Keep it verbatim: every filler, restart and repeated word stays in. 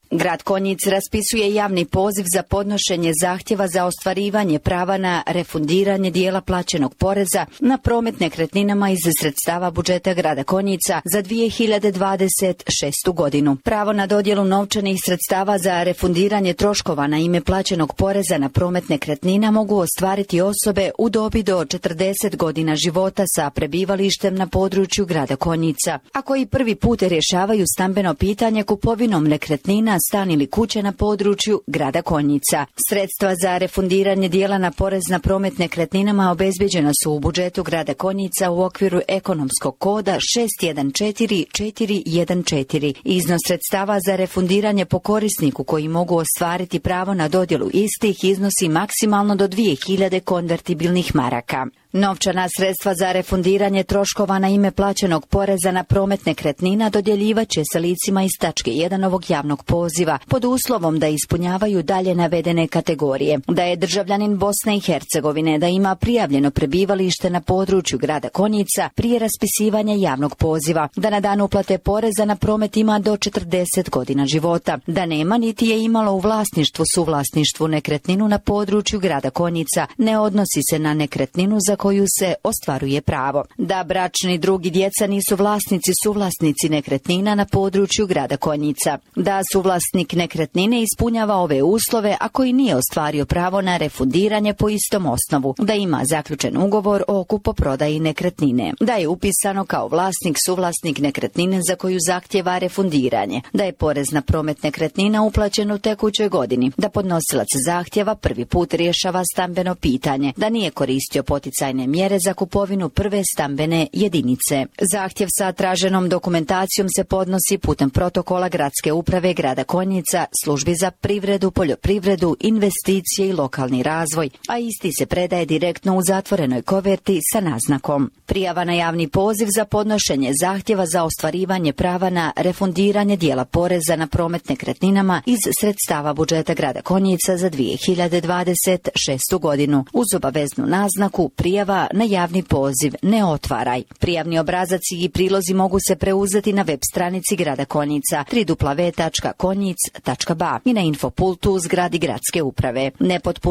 Grad Konjic raspisuje javni poziv za podnošenje zahtjeva za ostvarivanje prava na refundiranje dijela plaćenog poreza na promet nekretninama iz sredstava budžeta grada Konjica za dvije hiljade dvadeset šestu godinu. Pravo na dodjelu novčanih sredstava za refundiranje troškova na ime plaćenog poreza na promet nekretnina mogu ostvariti osobe u dobi do četrdeset godina života sa prebivalištem na području grada Konjica, a koji prvi put rješavaju stambeno pitanje kupovinom nekretnina, stan ili kuće na području grada Konjica. Sredstva za refundiranje dijela na porez na promet nekretninama obezbijeđena su u budžetu grada Konjica u okviru ekonomskog koda šest jedan četiri četiri jedan četiri. Iznos sredstava za refundiranje po korisniku koji mogu ostvariti pravo na dodjelu istih iznosi maksimalno do dvije hiljade konvertibilnih maraka. Novčana sredstva za refundiranje troškova na ime plaćenog poreza na promet nekretnina dodjeljivat će se licima iz tačke jedan ovog javnog poziva pod uslovom da ispunjavaju dalje navedene kategorije: da je državljanin Bosne i Hercegovine, da ima prijavljeno prebivalište na području grada Konjica prije raspisivanja javnog poziva, da na dan uplate poreza na promet ima do četrdeset godina života, da nema niti je imalo u vlasništvu suvlasništvu nekretninu na području grada Konjica, ne odnosi se na nekretninu za koju se ostvaruje pravo, da bračni drug i djeca nisu vlasnici suvlasnici nekretnina na području grada Konjica, da suvlasnik nekretnine ispunjava ove uslove a koji nije ostvario pravo na refundiranje po istom osnovu, da ima zaključen ugovor o kupoprodaji nekretnine, da je upisano kao vlasnik suvlasnik nekretnine za koju zahtjeva refundiranje, da je porez na promet nekretnina uplaćen u tekućoj godini, da podnosilac zahtjeva prvi put rješava stambeno pitanje, da nije koristio poticajne mjere za kupovinu prve stambene jedinice. Zahtjev sa traženom dokumentacijom se podnosi putem protokola Gradske uprave grada Konjica, službi za privredu, poljoprivredu, investicije i lokalni razvoj, a isti se predaje direktno u zatvorenoj koverti sa naznakom. Prijava na javni poziv za podnošenje zahtjeva za ostvarivanje prava na refundiranje dijela poreza na promet nekretninama iz sredstava budžeta grada Konjica za dvije hiljade dvadeset šestu godinu uz obaveznu naznaku prijava na javni poziv ne otvaraj. Prijavni obrazac i prilozi mogu se preuzeti na web stranici grada Konjica w w w tačka konjic tačka b a i na infopultu u zgradi Gradske uprave. Nepotpuno